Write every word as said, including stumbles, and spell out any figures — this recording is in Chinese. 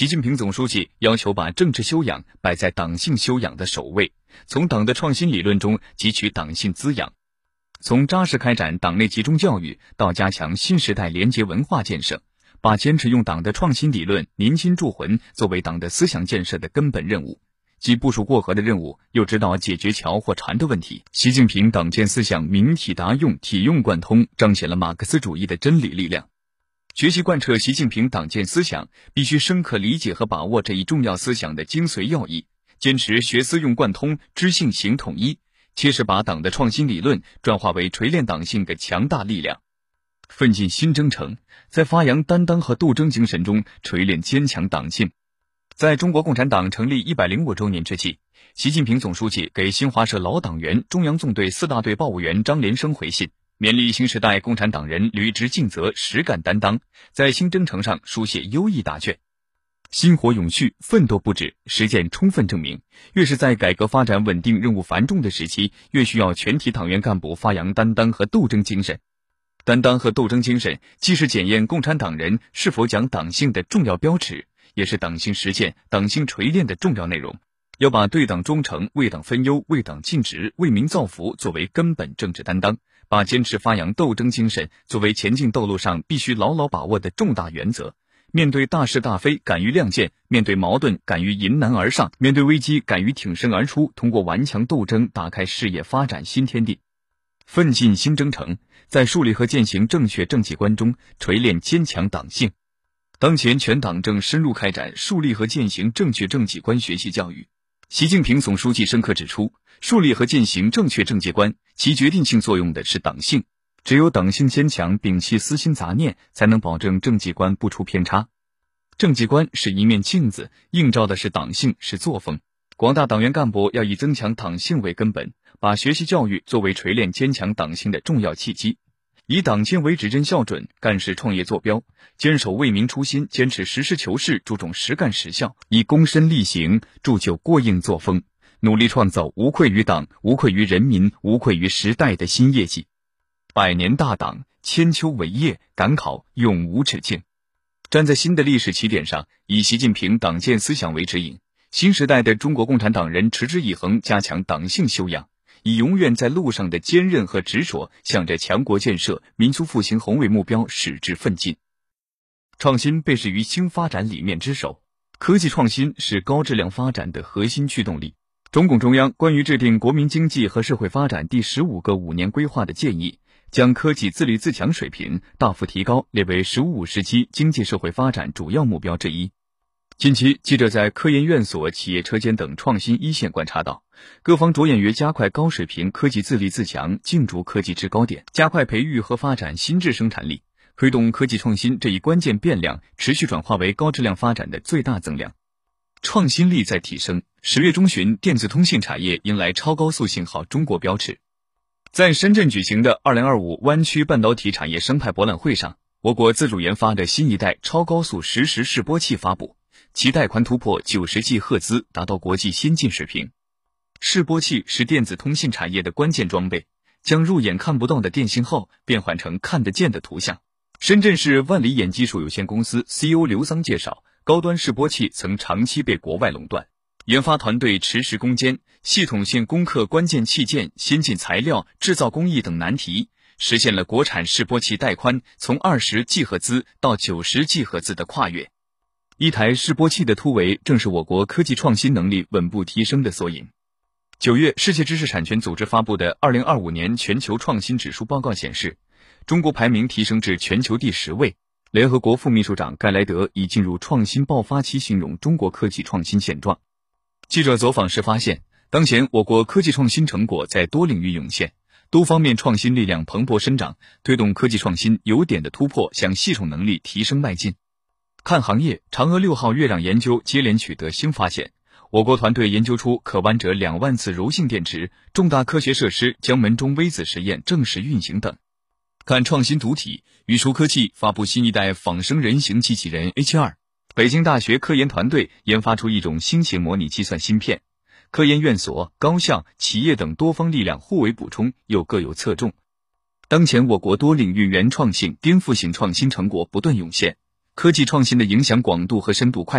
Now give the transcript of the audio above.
习近平总书记要求把政治修养摆在党性修养的首位，从党的创新理论中汲取党性滋养，从扎实开展党内集中教育到加强新时代廉洁文化建设，把坚持用党的创新理论凝心铸魂作为党的思想建设的根本任务，既部署过河的任务，又知道解决桥或船的问题。习近平党建思想明体达用，体用贯通，彰显了马克思主义的真理力量。学习贯彻习近平党建思想，必须深刻理解和把握这一重要思想的精髓要义，坚持学思用贯通，知性行统一，切实把党的创新理论转化为锤炼党性的强大力量。奋进新征程，在发扬担当和斗争精神中锤炼坚强党性。在中国共产党成立一百零五周年之际，习近平总书记给新华社老党员、中央纵队四大队报务员张连生回信，勉励新时代共产党人履职尽责、实干担当，在新征程上书写优异答卷。薪火永续，奋斗不止，实践充分证明，越是在改革发展稳定任务繁重的时期，越需要全体党员干部发扬担当和斗争精神。担当和斗争精神既是检验共产党人是否讲党性的重要标尺，也是党性实践、党性锤炼的重要内容。要把对党忠诚、为党分忧、为党尽职、为民造福作为根本政治担当，把坚持发扬斗争精神作为前进道路上必须牢牢把握的重大原则。面对大是大非敢于亮剑，面对矛盾敢于迎难而上，面对危机敢于挺身而出，通过顽强斗争打开事业发展新天地。奋进新征程，在树立和践行正确政绩观中锤炼坚强党性。当前全党正深入开展树立和践行正确政绩观学习教育。习近平总书记深刻指出，树立和践行正确政绩观，其决定性作用的是党性。只有党性坚强，摒弃私心杂念，才能保证政绩观不出偏差。政绩观是一面镜子，映照的是党性，是作风。广大党员干部要以增强党性为根本，把学习教育作为锤炼坚强党性的重要契机，以党建为指针校准，干事创业坐标，坚守为民初心，坚持实事求是，注重实干实效，以躬身力行铸就过硬作风，努力创造无愧于党、无愧于人民、无愧于时代的新业绩。百年大党，千秋伟业，赶考永无止境。站在新的历史起点上，以习近平党建思想为指引，新时代的中国共产党人持之以恒加强党性修养，以永远在路上的坚韧和执着，向着强国建设、民族复兴宏伟目标矢志奋进。创新被视于新发展理念之首，科技创新是高质量发展的核心驱动力。中共中央关于制定国民经济和社会发展第十五个五年规划的建议，将科技自立自强水平大幅提高列为“十五五”时期经济社会发展主要目标之一。近期，记者在科研院所、企业车间等创新一线观察到，各方着眼于加快高水平科技自立自强，竞逐科技制高点，加快培育和发展新质生产力，推动科技创新这一关键变量持续转化为高质量发展的最大增量。创新力在提升。十月中旬，电子通信产业迎来超高速信号中国标尺。在深圳举行的二零二五湾区半导体产业生态博览会上，我国自主研发的新一代超高速实时示波器发布，其带宽突破九十 G 赫兹，达到国际先进水平。示波器是电子通信产业的关键装备，将肉眼看不到的电信号变换成看得见的图像。深圳市万里眼技术有限公司 C E O 刘桑介绍，高端示波器曾长期被国外垄断，研发团队持时攻坚，系统性攻克关键器件、先进材料、制造工艺等难题，实现了国产示波器带宽从二十 G 赫兹到九十 G 赫兹的跨越。一台示波器的突围，正是我国科技创新能力稳步提升的缩影。九月，世界知识产权组织发布的二零二五年全球创新指数报告显示，中国排名提升至全球第十位。联合国副秘书长盖莱德以进入创新爆发期形容中国科技创新现状。记者走访时发现，当前我国科技创新成果在多领域涌现，多方面创新力量蓬勃生长，推动科技创新有点的突破向系统能力提升迈进。看行业，嫦娥六号月亮研究接连取得新发现，我国团队研究出可弯折两万次柔性电池，重大科学设施江门中微子实验正式运行等。看创新主体，宇舒科技发布新一代仿生人形机器人 H 二， 北京大学科研团队研发出一种新型模拟计算芯片，科研院所、高校、企业等多方力量互为补充，又各有侧重。当前我国多领域原创性、颠覆性创新成果不断涌现，科技创新的影响广度和深度快